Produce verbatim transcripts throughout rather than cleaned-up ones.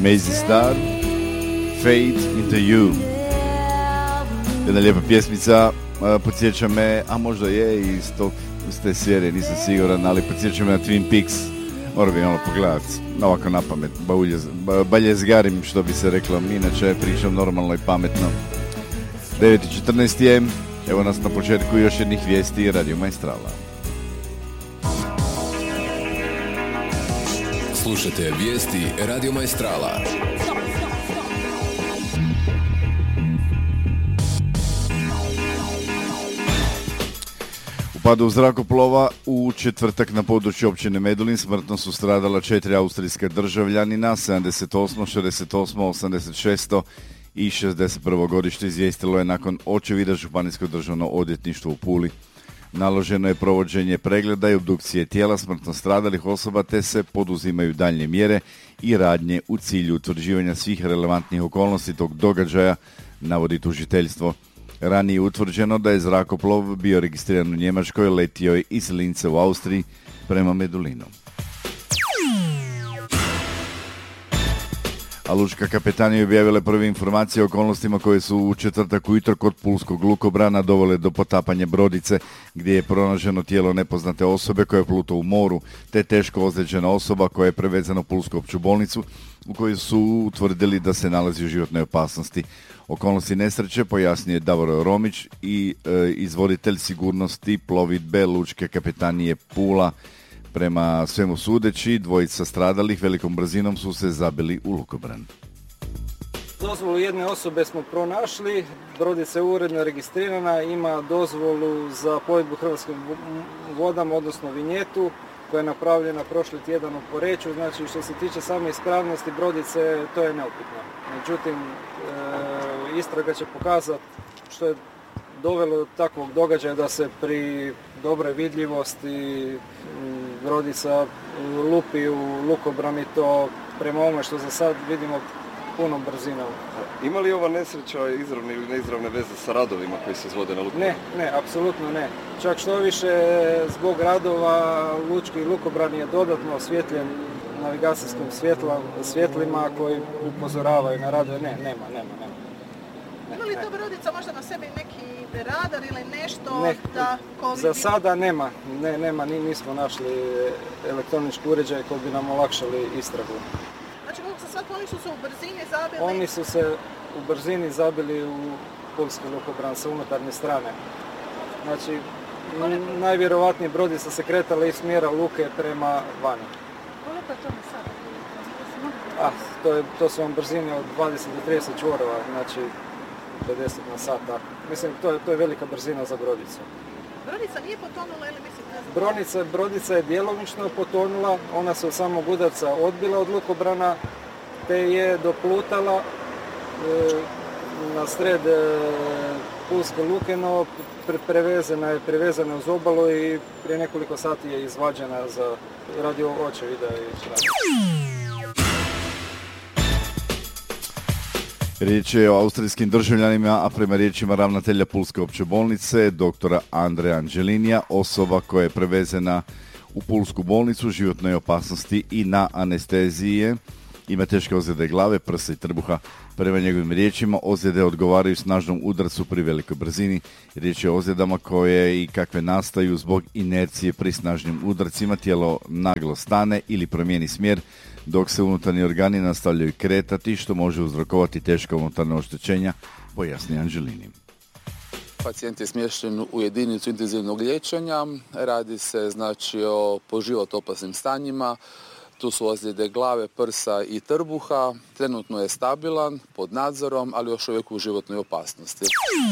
Mazzy Star, Fade into You. Jedna lijepa pjesmica, podsjeća me, a možda je iz, tog, iz te serije, nisam siguran, ali podsjeća me na Twin Peaks. Moram bi ono pogledat, ovako na pamet, baljezgarim, što bi se reklo, inače pričam normalno i pametno. devet i četrnaest je, evo nas na početku još jednih vijesti Radio Maestrala. Slušajte vijesti Radio Maestrala. U padu zrakoplova u četvrtak na području općine Medulin smrtno su stradala četiri austrijska državljanina, sedamdeset osmo, šezdeset osmo, osamdeset šesto i šezdeset prvo godište, izvijestilo je nakon očevida Županijsko državno odvjetništvo u Puli. Naloženo je provođenje pregleda i obdukcije tijela smrtno stradalih osoba, te se poduzimaju daljnje mjere i radnje u cilju utvrđivanja svih relevantnih okolnosti tog događaja, navodi tužiteljstvo. Ranije je utvrđeno da je zrakoplov bio registriran u Njemačkoj, letio je iz Linca u Austriji prema Medulinu. A lučka kapetanija je objavila prve informacije o okolnostima koje su u četvrtak ujutro kod pulskog lukobrana dovele do potapanja brodice, gdje je pronađeno tijelo nepoznate osobe koja je plutao u moru, te teško ozlijeđena osoba koja je prevezana u Pulsku opću bolnicu, u kojoj su utvrdili da se nalazi u životnoj opasnosti. Okolnosti nesreće pojasnio je Davor Romić i e, izvoditelj sigurnosti plovidbe lučke kapetanije Pula. Prema svemu sudeći, dvojica stradalih velikom brzinom su se zabili u lukobran. Dozvolu jedne osobe smo pronašli, brodica je uredno registrirana, ima dozvolu za plovidbu hrvatskim vodama, odnosno vinjetu, koja je napravljena prošli tjedan u Poreču. Znači, što se tiče same ispravnosti brodice, to je neupitno. Međutim, e, istraga će pokazati što je dovelo do takvog događaja da se pri dobroj vidljivosti brodica lupi u lukobran i to prema ovome što za sad vidimo punom brzinom. Ima li ova nesreća izravne ili neizravne veze sa radovima koji se izvode na lukobran? Ne, ne, apsolutno ne. Čak što više, zbog radova lučki lukobran je dodatno osvjetljen navigacijskim svjetla, svjetlima koji upozoravaju na radove. Ne, nema, nema, nema. Ne, Ima li to brodica možda na sebi neki radar ili nešto ne, da ko vidi? Za sada nema, ne, nema, nismo našli elektronički uređaj koji bi nam olakšali istragu. Znači, kako se shvatilo, oni su se u brzini zabili? Oni su se u brzini zabili u pulski lukobran sa unutarnje strane. Znači, n- najvjerovatnije brodica se kretala iz smjera luke prema vani. Koliko je to na sada? Ah, to, je, to su vam brzine od dvadeset do trideset čvorova, znači pedeset na sat, tako. Mislim, to je, to je velika brzina za brodicu. Brodica nije potonula ili mislite? Brodica, brodica je djelomično potonula, ona se od samog udarca odbila od lukobrana, te je doplutala e, na sred e, Pulske luke, no pre, prevezena je prevezena uz obalu i prije nekoliko sati je izvađena za radi očevida i šta. Riječ je o austrijskim državljanima, a prema riječima ravnatelja Pulske opće bolnice, doktora Andreja Angelinija, osoba koja je prevezena u Pulsku bolnicu u životnoj opasnosti i na anestezije, ima teške ozljede glave, prsa i trbuha. Prema njegovim riječima, ozljede odgovaraju snažnom udarcu pri velikoj brzini. Riječ je o ozljedama koje i kakve nastaju zbog inercije pri snažnim udarcima, tijelo naglo stane ili promijeni smjer, dok se unutarnji organi nastavljaju kretati, što može uzrokovati teška unutarnja oštećenja, pojasni Angelini. Pacijent je smješten u jedinicu intenzivnog liječenja, radi se znači o po život opasnim stanjima, tu su ozljede glave, prsa i trbuha, trenutno je stabilan, pod nadzorom, ali još uvijek u životnoj opasnosti.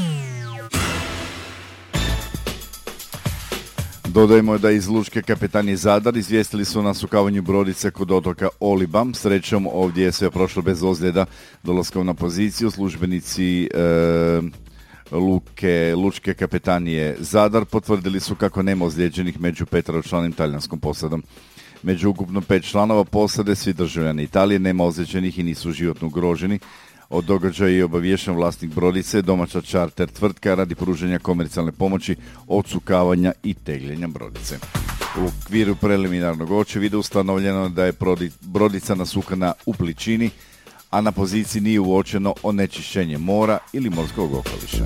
Dodajemo da iz lučke kapetanije Zadar izvijestili su nas o kavanju brodice kod otoka Oliba. Srećom, ovdje je sve prošlo bez ozljeda. Dolaskom na poziciju službenici e, luke, lučke kapetanije Zadar potvrdili su kako nema ozlijeđenih među peteročlanim talijanskom posadom. Među ukupno pet članova posade, svi državljani Italije, nema ozlijeđenih i nisu životno ugroženi. O događaju je obaviješten vlasnik brodice, domaća čarter tvrtka radi pružanja komercijalne pomoći, odsukavanja i tegljenja brodice. U okviru preliminarnog očevida ustanovljeno da je brodica nasukana u pličini, a na poziciji nije uočeno onečišćenje mora ili morskog okoliša.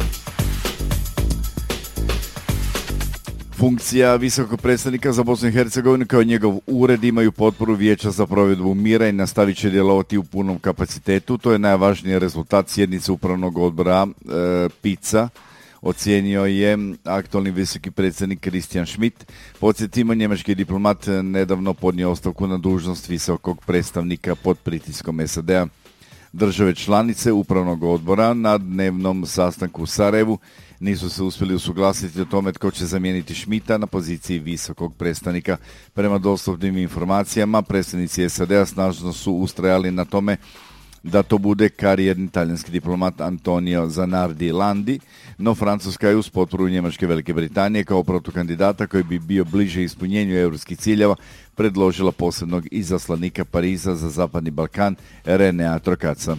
Funkcija visokog predstavnika za Bosnu i Hercegovinu kao njegov ured imaju potporu Vijeća za provedbu mira i nastavit će djelovati u punom kapacitetu. To je najvažniji rezultat sjednice upravnog odbora e, PICA, ocijenio je aktualni visoki predsjednik Christian Schmidt. Podsjetimo, njemački diplomat nedavno podnio ostavku na dužnost visokog predstavnika pod pritiskom S A D-a. Države članice upravnog odbora na dnevnom sastanku u Sarajevu nisu se uspjeli usuglasiti o tome tko će zamijeniti Schmidta na poziciji visokog predstavnika. Prema dostupnim informacijama, predstavnici S A D-a snažno su ustrajali na tome da to bude karijerni talijanski diplomat Antonio Zanardi Landi, no Francuska je uz potporu Njemačke Velike Britanije kao protukandidata koji bi bio bliže ispunjenju europskih ciljeva predložila posebnog izaslanika Pariza za Zapadni Balkan Renea Trokaca.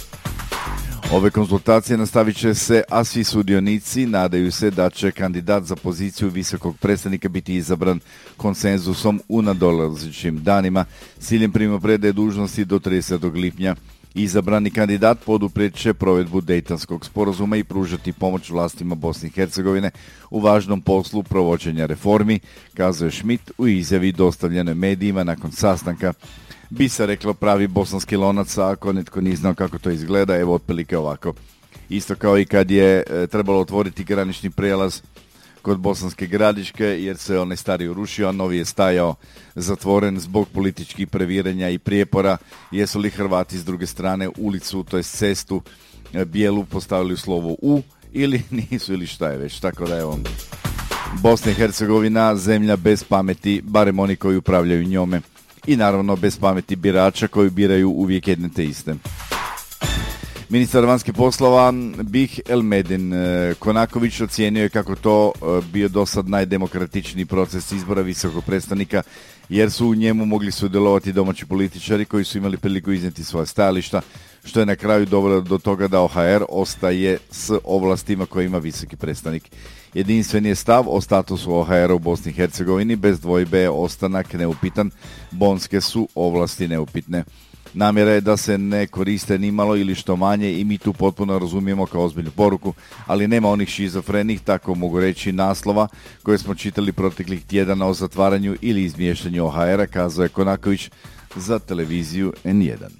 Ove konzultacije nastavit će se, a svi sudionici nadaju se da će kandidat za poziciju visokog predstavnika biti izabran konsenzusom u nadolazećim danima s ciljem primopredaje dužnosti do tridesetog lipnja. Izabrani kandidat poduprijet će provedbu Dejtonskog sporazuma i pružati pomoć vlastima Bosne i Hercegovine u važnom poslu provođenja reformi, kazuje Schmidt u izjavi dostavljenoj medijima nakon sastanka. Bi se reklo pravi bosanski lonac, a ako netko nije znao kako to izgleda, evo otprilike ovako. Isto kao i kad je e, trebalo otvoriti granični prijelaz kod Bosanske Gradiške, jer se onaj stari urušio, a novi je stajao zatvoren zbog političkih previranja i prijepora. Jesu li Hrvati s druge strane ulicu, to je cestu bijelu, postavili u slovo U ili nisu, ili šta je već. Tako da evo, Bosna i Hercegovina, zemlja bez pameti, barem oni koji upravljaju njome. I naravno bez pameti birača koji biraju uvijek jedne te iste. Ministar vanjskih poslova Bih Elmedin Konaković ocijenio je kako to bio do sad najdemokratičniji proces izbora visokog predstavnika, jer su u njemu mogli sudjelovati domaći političari koji su imali priliku iznijeti svoja stajališta, što je na kraju dovelo do toga da O H R ostaje s ovlastima koje ima visoki predstavnik. Jedinstveni je stav o statusu O H R-a u Bosni i Hercegovini, bez dvojbe je ostanak neupitan, bonske su ovlasti neupitne. Namjera je da se ne koriste ni malo ili što manje i mi tu potpuno razumijemo kao ozbiljnu poruku, ali nema onih šizofrenih, tako mogu reći, naslova koje smo čitali proteklih tjedana o zatvaranju ili izmještanju O H R-a, kazao je Konaković za televiziju N jedan.